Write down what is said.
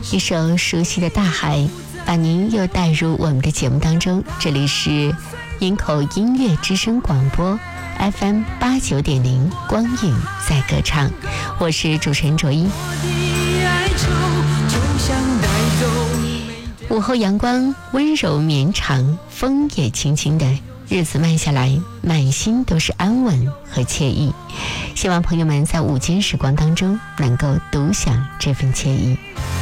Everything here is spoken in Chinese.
一首熟悉的大海，把您又带入我们的节目当中。这里是营口音乐之声广播 FM 89.0，光影在歌唱，我是主持人卓一。午后阳光温柔绵长，风也轻轻的，日子慢下来，满心都是安稳和惬意。希望朋友们在午间时光当中能够独享这份惬意。